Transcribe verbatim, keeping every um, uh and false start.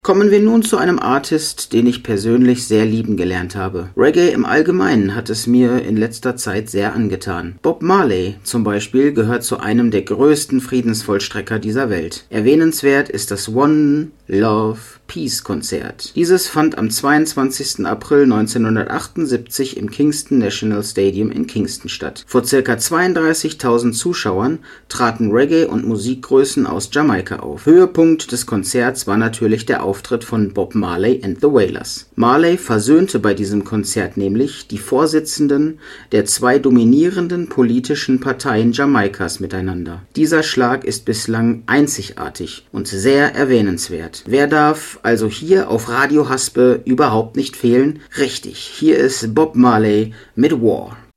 Kommen wir nun zu einem Artist, den ich persönlich sehr lieben gelernt habe. Reggae im Allgemeinen hat es mir in letzter Zeit sehr angetan. Bob Marley zum Beispiel gehört zu einem der größten Friedensvollstrecker dieser Welt. Erwähnenswert ist das One Love Peace Konzert. Dieses fand am zweiundzwanzigsten April neunzehnhundertachtundsiebzig im Kingston National Stadium in Kingston statt. Vor ca. zweiunddreißigtausend Zuschauern traten Reggae- und Musikgrößen aus Jamaika auf. Höhepunkt des Konzerts war natürlich der Auftritt von Bob Marley and the Wailers. Marley versöhnte bei diesem Konzert nämlich die Vorsitzenden der zwei dominierenden politischen Parteien Jamaikas miteinander. Dieser Schlag ist bislang einzigartig und sehr erwähnenswert. Wer darf also hier auf Radio Haspe überhaupt nicht fehlen? Richtig, hier ist Bob Marley mit War.